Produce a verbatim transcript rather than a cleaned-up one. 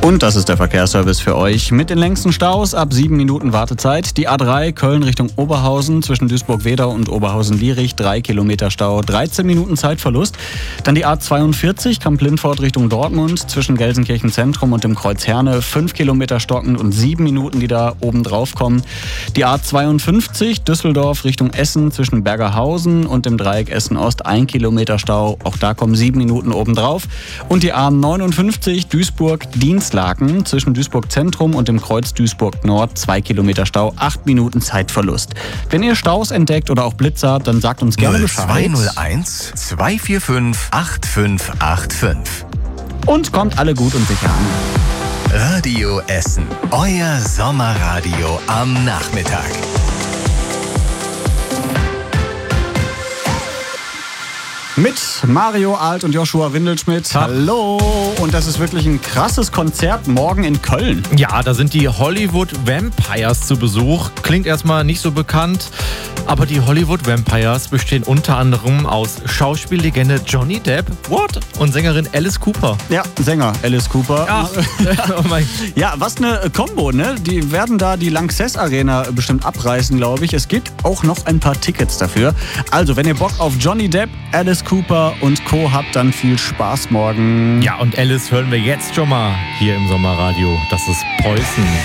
Und das ist der Verkehrsservice für euch. Mit den längsten Staus ab sieben Minuten Wartezeit. Die A drei Köln Richtung Oberhausen zwischen Duisburg-Wedau und Oberhausen-Lierich. drei Kilometer Stau, dreizehn Minuten Zeitverlust. Dann die A zweiundvierzig Kamp-Lindfort Richtung Dortmund zwischen Gelsenkirchen Zentrum und dem Kreuz Herne. fünf Kilometer stockend und sieben Minuten, die da oben drauf kommen. Die A zweiundfünfzig Düsseldorf Richtung Essen zwischen Bergerhausen und dem Dreieck Essen-Ost. ein Kilometer Stau. Auch da kommen sieben Minuten oben drauf. Und die A neunundfünfzig Duisburg-Dienstlaken zwischen Duisburg Zentrum und dem Kreuz Duisburg Nord. zwei Kilometer Stau, acht Minuten Zeitverlust. Wenn ihr Staus entdeckt oder auch Blitzer habt, dann sagt uns gerne Bescheid. null zwei null eins, zwei vier fünf, acht fünf acht fünf. Und kommt alle gut und sicher an. Radio Essen, euer Sommerradio am Nachmittag. Mit Mario Alt und Joshua Windelschmidt. Hallo! Und das ist wirklich ein krasses Konzert morgen in Köln. Ja, da sind die Hollywood Vampires zu Besuch. Klingt erstmal nicht so bekannt, aber die Hollywood Vampires bestehen unter anderem aus Schauspiellegende Johnny Depp what? und Sängerin Alice Cooper. Ja, Sänger Alice Cooper. Ja, oh mein. Ja, was eine Kombo, ne? Die werden da die Lanxess Arena bestimmt abreißen, glaube ich. Es gibt auch noch ein paar Tickets dafür. Also, wenn ihr Bock auf Johnny Depp, Alice Cooper und Co. habt, dann viel Spaß morgen. Ja, und Alice hören wir jetzt schon mal hier im Sommerradio. Das ist Poison.